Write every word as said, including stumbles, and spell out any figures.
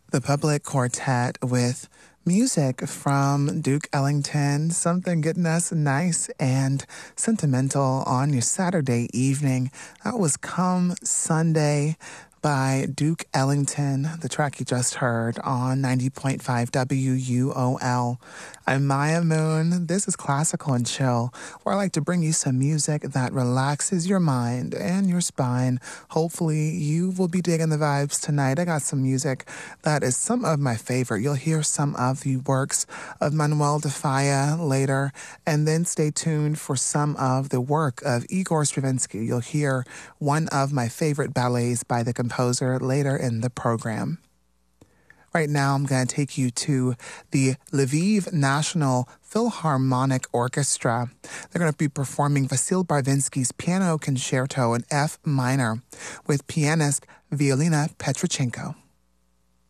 The Public Quartet with music from Duke Ellington, something getting us nice and sentimental on your Saturday evening. That was Come Sunday by Duke Ellington, the track you just heard on ninety point five W U O L. I'm Maya Moon. This is Classical and Chill, where I like to bring you some music that relaxes your mind and your spine. Hopefully, you will be digging the vibes tonight. I got some music that is some of my favorite. You'll hear some of the works of Manuel de Falla later, and then stay tuned for some of the work of Igor Stravinsky. You'll hear one of my favorite ballets by the composer later in the program. Right now, I'm going to take you to the Lviv National Philharmonic Orchestra. They're going to be performing Vasil Barvinsky's Piano Concerto in F minor with pianist Violina Petrochenko.